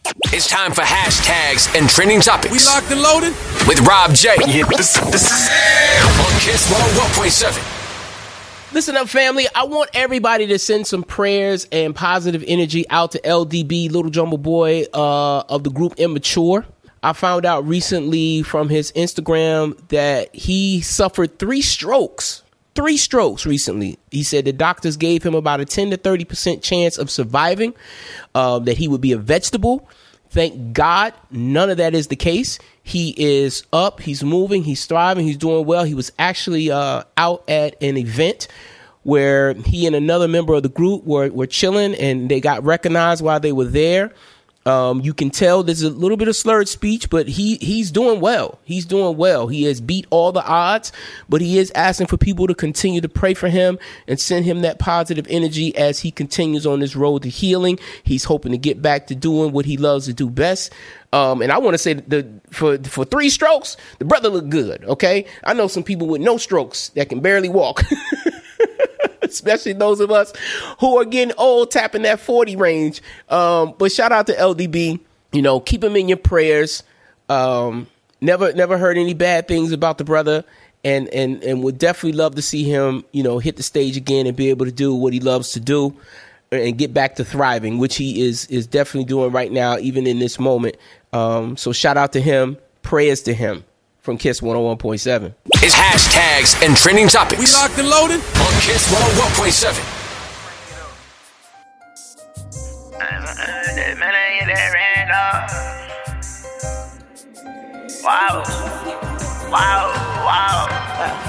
It's time for hashtags and trending topics. We locked and loaded with Rob J. This is on Kiss 101.7. Listen up, family. I want everybody to send some prayers and positive energy out to LDB, Little Jumbo Boy of the group Immature. I found out recently from his Instagram that he suffered 3 strokes. 3 strokes recently. He said the doctors gave him about a 10 to 30% chance of surviving, that he would be a vegetable. Thank God none of that is the case. He is up, he's moving, he's thriving, he's doing well. He was actually out at an event where he and another member of the group were chilling, and they got recognized while they were there. You can tell there's a little bit of slurred speech, but he's doing well. He's doing well. He has beat all the odds, but he is asking for people to continue to pray for him and send him that positive energy as he continues on this road to healing. He's hoping to get back to doing what he loves to do best. And I want to say for 3 strokes, the brother looked good. Okay. I know some people with no strokes that can barely walk. Especially those of us who are getting old, tapping that 40 range. But shout out to LDB. You know, keep him in your prayers. Never heard any bad things about the brother, and would definitely love to see him, you know, hit the stage again and be able to do what he loves to do and get back to thriving, which he is definitely doing right now, even in this moment. So shout out to him. Prayers to him. From Kiss 101.7. It's hashtags and trending topics. We locked and loaded on Kiss 101.7. Wow.